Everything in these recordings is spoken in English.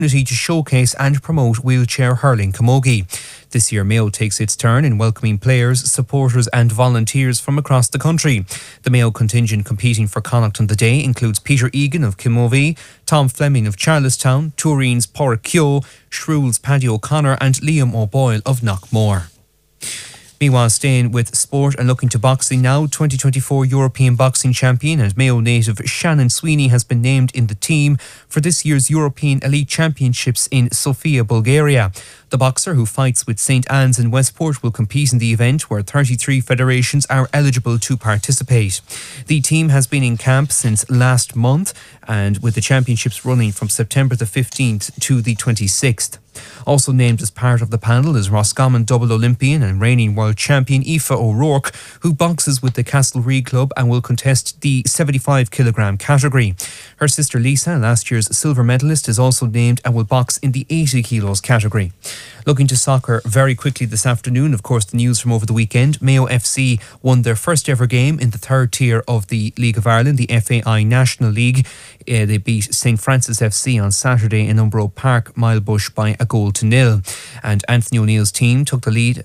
to showcase and promote wheelchair hurling camogie. This year Mayo takes its turn in welcoming players, supporters and volunteers from across the country. The Mayo contingent competing for Connacht on the day includes Peter Egan of Kilmovee, Tom Fleming of Charlestown, Turin's Porrick Keogh, Shrewell's Paddy O'Connor and Liam O'Boyle of Knockmore. Meanwhile, staying with sport and looking to boxing now, 2024 European boxing champion and Mayo native Shannon Sweeney has been named in the team for this year's European Elite Championships in Sofia, Bulgaria. The boxer, who fights with St Anne's in Westport, will compete in the event where 33 federations are eligible to participate. The team has been in camp since last month, and with the championships running from September the 15th to the 26th. Also named as part of the panel is Roscommon double Olympian and reigning world champion Aoife O'Rourke, who boxes with the Castlereagh Club and will contest the 75 kilogram category. Her sister Lisa, last year's silver medalist, is also named and will box in the 80 kilos category. Looking to soccer very quickly this afternoon, of course, the news from over the weekend. Mayo FC won their first ever game in the third tier of the League of Ireland, the FAI National League. They beat St Francis FC on Saturday in Umbro Park, Milebush, by 1-0. And Anthony O'Neill's team took the lead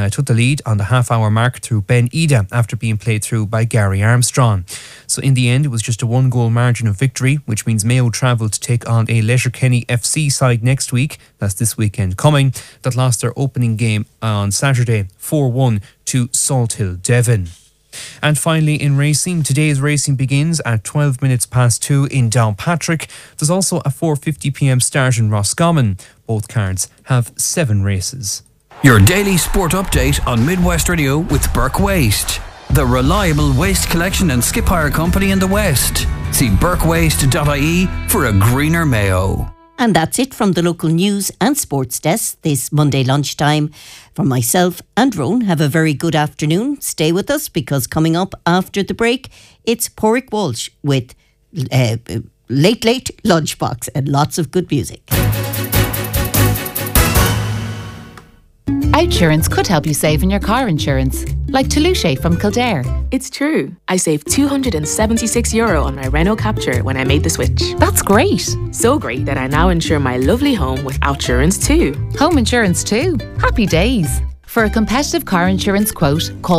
on the half-hour mark through Ben Ida after being played through by Gary Armstrong. So in the end, it was just a 1-goal margin of victory, which means Mayo travel to take on a Letterkenny FC side next week. That's this weekend coming. That lost their opening game on Saturday 4-1 to Salthill Devon. And finally, in racing, today's racing begins at 12 minutes past 2 in Downpatrick. There's also a 4:50pm start in Roscommon. Both cards have 7 races. Your daily sport update on Midwest Radio with Burke Waste, the reliable waste collection and skip hire company in the West. See burkewaste.ie for a greener Mayo. And that's it from the local news and sports desk this Monday lunchtime. From myself and Rowan, have a very good afternoon. Stay with us because coming up after the break, it's Porrick Walsh with Late Lunchbox and lots of good music. Outsurance could help you save in your car insurance, like Toulouse from Kildare. It's true. I saved €276 on my Renault Captur when I made the switch. That's great. So great that I now insure my lovely home with Outsurance too. Home insurance too. Happy days. For a competitive car insurance quote, call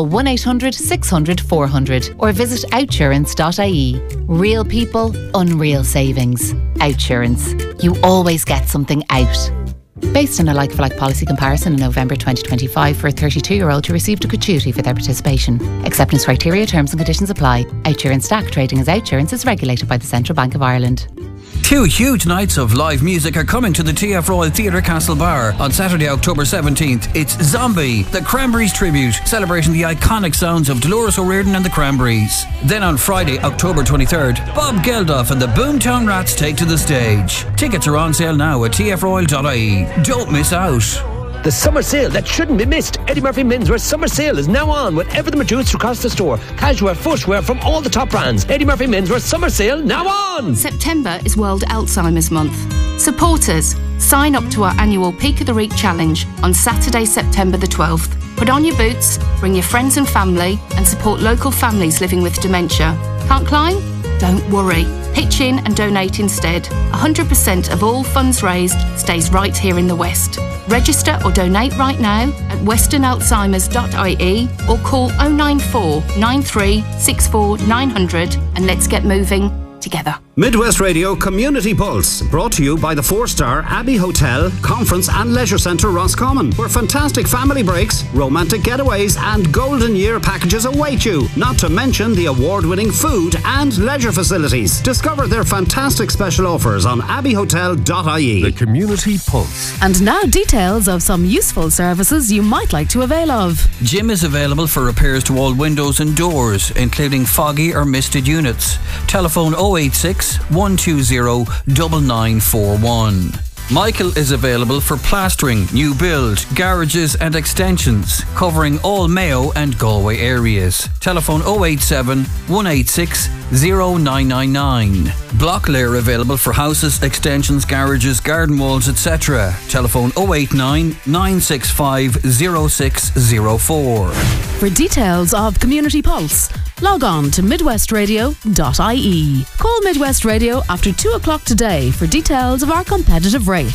1-800-600-400 or visit outsurance.ie. Real people, unreal savings. Outsurance. You always get something out. Based on a like-for-like policy comparison in November 2025 for a 32-year-old who received a gratuity for their participation. Acceptance criteria, terms and conditions apply. Outsurance DAC trading as Outsurance is regulated by the Central Bank of Ireland. 2 huge nights of live music are coming to the TF Royal Theatre Castlebar on Saturday, October 17th. It's Zombie, the Cranberries tribute, celebrating the iconic sounds of Dolores O'Riordan and the Cranberries. Then on Friday, October 23rd, Bob Geldof and the Boomtown Rats take to the stage. Tickets are on sale now at tfroyal.ie. Don't miss out. The summer sale that shouldn't be missed. Eddie Murphy Menswear summer sale is now on with everything reduced across the store. Casual footwear from all the top brands. Eddie Murphy Menswear summer sale now on. September is World Alzheimer's Month. Support us. Sign up to our annual Peak of the Week challenge on Saturday, September the 12th. Put on your boots, bring your friends and family and support local families living with dementia. Can't climb? Don't worry. Pitch in and donate instead. 100% of all funds raised stays right here in the West. Register or donate right now at westernalzheimers.ie or call 094 93 64 900 and let's get moving together. Midwest Radio Community Pulse, brought to you by the 4-star Abbey Hotel, Conference and Leisure Centre Roscommon, where fantastic family breaks, romantic getaways and golden year packages await you, not to mention the award-winning food and leisure facilities. Discover their fantastic special offers on abbeyhotel.ie. The Community Pulse. And now details of some useful services you might like to avail of. Jim is available for repairs to all windows and doors, including foggy or misted units. Telephone 086 120 9941. Michael is available for plastering, new build, garages and extensions, covering all Mayo and Galway areas. Telephone 087 186 0999. Block layer available for houses, extensions, garages, garden walls, etc. Telephone 089 965 0604. For details of Community Pulse, Log on to midwestradio.ie. Call Midwest Radio after 2 o'clock today for details of our competitive rate.